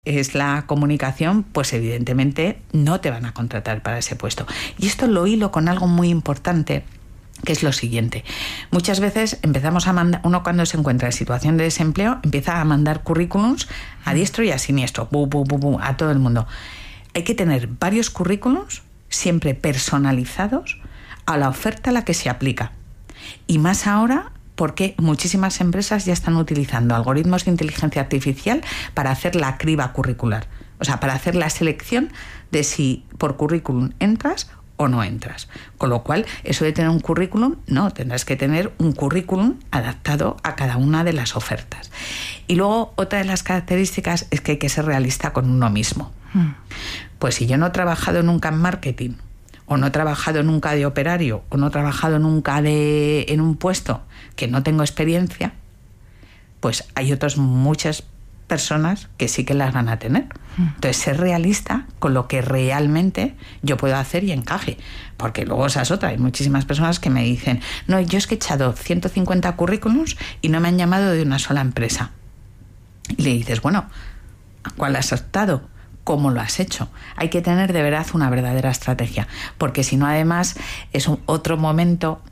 es la comunicación, pues evidentemente no te van a contratar para ese puesto. Y esto lo hilo con algo muy importante, que es lo siguiente. Muchas veces empezamos a mandar, uno cuando se encuentra en situación de desempleo, empieza a mandar currículums a diestro y a siniestro, a todo el mundo. Hay que tener varios currículums, siempre personalizados, a la oferta a la que se aplica. Y más ahora, porque muchísimas empresas ya están utilizando algoritmos de inteligencia artificial para hacer la criba curricular. O sea, para hacer la selección de si por currículum entras o no entras. Con lo cual, eso de tener un currículum, no, tendrás que tener un currículum adaptado a cada una de las ofertas. Y luego, otra de las características es que hay que ser realista con uno mismo. Pues si yo no he trabajado nunca en marketing, o no he trabajado nunca de operario, o no he trabajado nunca en un puesto que no tengo experiencia, pues hay otras muchas personas que sí que las van a tener. Entonces, ser realista con lo que realmente yo puedo hacer y encaje. Porque luego esa es otra. Hay muchísimas personas que me dicen, no, yo es que he echado 150 currículums y no me han llamado de una sola empresa. Y le dices, bueno, ¿a cuál has optado? ¿Cómo lo has hecho? Hay que tener de verdad una verdadera estrategia, porque si no, además, es otro momento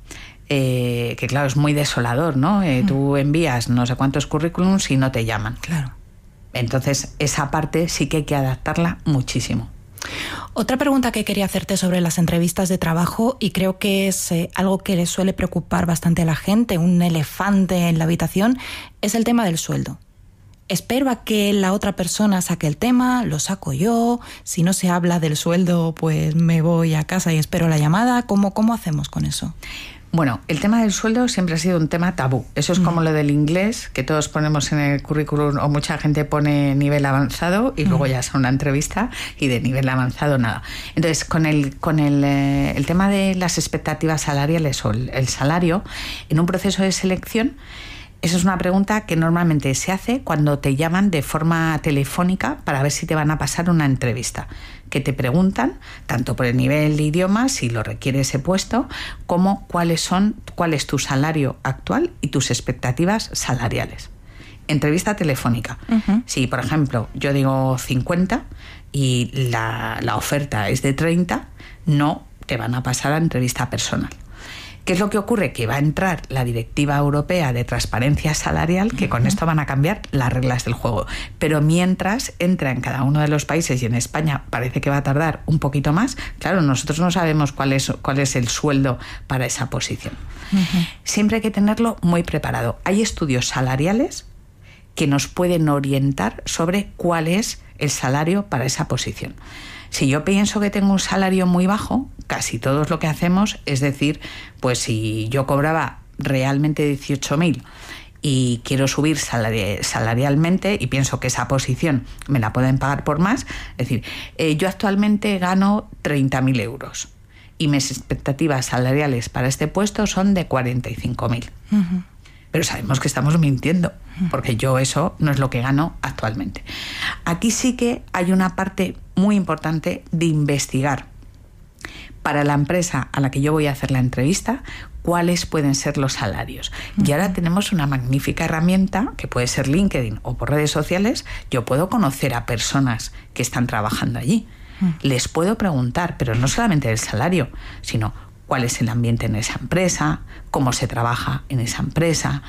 que, claro, es muy desolador, ¿no? Tú envías no sé cuántos currículums y no te llaman. Claro. Entonces, esa parte sí que hay que adaptarla muchísimo. Otra pregunta que quería hacerte sobre las entrevistas de trabajo, y creo que es algo que le suele preocupar bastante a la gente, un elefante en la habitación, es el tema del sueldo. ¿Espero a que la otra persona saque el tema? ¿Lo saco yo? Si no se habla del sueldo, pues me voy a casa y espero la llamada. ¿Cómo hacemos con eso? Bueno, el tema del sueldo siempre ha sido un tema tabú. Eso es como lo del inglés, que todos ponemos en el currículum, o mucha gente pone nivel avanzado y luego ya es una entrevista y de nivel avanzado nada. Entonces, con el tema de las expectativas salariales o el salario, en un proceso de selección, esa es una pregunta que normalmente se hace cuando te llaman de forma telefónica para ver si te van a pasar una entrevista, que te preguntan tanto por el nivel de idiomas, si lo requiere ese puesto, como cuál es tu salario actual y tus expectativas salariales. Entrevista telefónica. Si, por ejemplo, yo digo 50 y la oferta es de 30, no te van a pasar a entrevista personal. ¿Qué es lo que ocurre? Que va a entrar la Directiva Europea de Transparencia Salarial, que con esto van a cambiar las reglas del juego. Pero mientras entra en cada uno de los países, y en España parece que va a tardar un poquito más, claro, nosotros no sabemos cuál es el sueldo para esa posición. Siempre hay que tenerlo muy preparado. Hay estudios salariales que nos pueden orientar sobre cuál es el salario para esa posición. Si yo pienso que tengo un salario muy bajo, casi todos lo que hacemos es decir, pues si yo cobraba realmente 18.000 y quiero subir salarialmente y pienso que esa posición me la pueden pagar por más, es decir, yo actualmente gano 30.000 euros y mis expectativas salariales para este puesto son de 45.000. Pero sabemos que estamos mintiendo, porque yo eso no es lo que gano actualmente. Aquí sí que hay una parte muy importante de investigar para la empresa a la que yo voy a hacer la entrevista cuáles pueden ser los salarios. Y ahora tenemos una magnífica herramienta que puede ser LinkedIn o por redes sociales. Yo puedo conocer a personas que están trabajando allí. Les puedo preguntar, pero no solamente el salario, sino cuál es el ambiente en esa empresa, cómo se trabaja en esa empresa.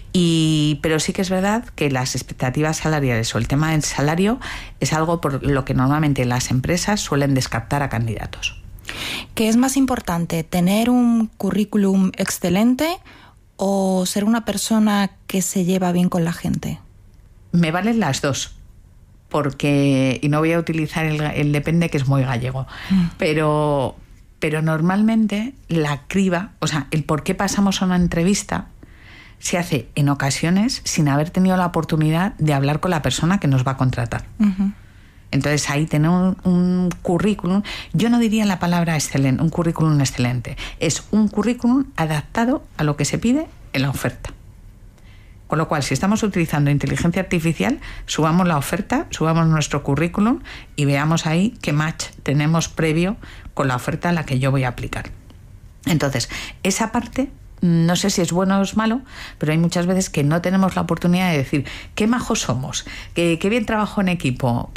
Pero sí que es verdad que las expectativas salariales o el tema del salario es algo por lo que normalmente las empresas suelen descartar a candidatos. ¿Qué es más importante, tener un currículum excelente o ser una persona que se lleva bien con la gente? Me valen las dos. Y no voy a utilizar el depende, que es muy gallego, pero normalmente la criba, o sea, el por qué pasamos a una entrevista se hace en ocasiones sin haber tenido la oportunidad de hablar con la persona que nos va a contratar. Entonces ahí tener un currículum, yo no diría la palabra excelente, un currículum excelente, es un currículum adaptado a lo que se pide en la oferta. Con lo cual, si estamos utilizando inteligencia artificial, subamos la oferta, subamos nuestro currículum y veamos ahí qué match tenemos previo con la oferta a la que yo voy a aplicar. Entonces, esa parte, no sé si es bueno o es malo, pero hay muchas veces que no tenemos la oportunidad de decir qué majos somos, qué bien trabajo en equipo,